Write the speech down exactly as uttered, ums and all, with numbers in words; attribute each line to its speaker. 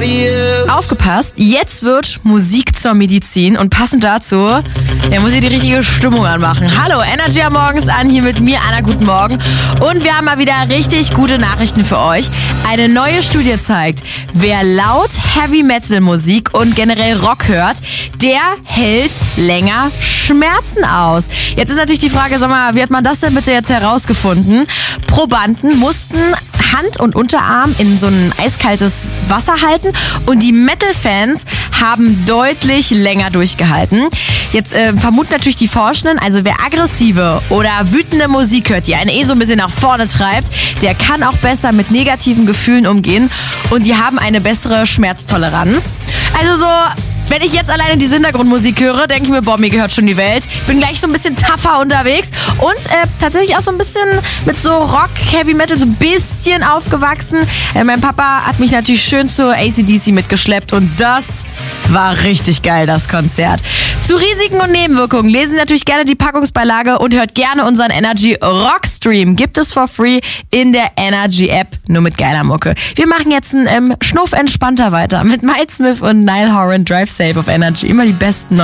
Speaker 1: Aufgepasst, jetzt wird Musik zur Medizin und passend dazu, ja, muss ich die richtige Stimmung anmachen. Hallo, Energy am Morgens an, hier mit mir, Anna, guten Morgen. Und wir haben mal wieder richtig gute Nachrichten für euch. Eine neue Studie zeigt, wer laut Heavy-Metal-Musik und generell Rock hört, der hält länger Schmerzen aus. Jetzt ist natürlich die Frage, sag mal, wie hat man das denn bitte jetzt herausgefunden? Probanden mussten Hand und Unterarm in so ein eiskaltes Wasser halten und die Metal-Fans haben deutlich länger durchgehalten. Jetzt äh, vermuten natürlich die Forschenden, also wer aggressive oder wütende Musik hört, die einen eh so ein bisschen nach vorne treibt, der kann auch besser mit negativen Gefühlen umgehen und die haben eine bessere Schmerztoleranz. Also so... Wenn ich jetzt alleine diese Hintergrundmusik höre, denke ich mir, boah, mir gehört schon die Welt. Bin gleich so ein bisschen tougher unterwegs und äh, tatsächlich auch so ein bisschen mit so Rock, Heavy Metal so ein bisschen aufgewachsen. Äh, mein Papa hat mich natürlich schön zur A C D C mitgeschleppt und das war richtig geil, das Konzert. Zu Risiken und Nebenwirkungen lesen Sie natürlich gerne die Packungsbeilage und hört gerne unseren Energy Rock Stream. Gibt es for free in der Energy App, nur mit geiler Mucke. Wir machen jetzt einen ähm, Schnuff entspannter weiter mit Mike Smith und Niall Horan, Drive Safe auf Energy. Immer die besten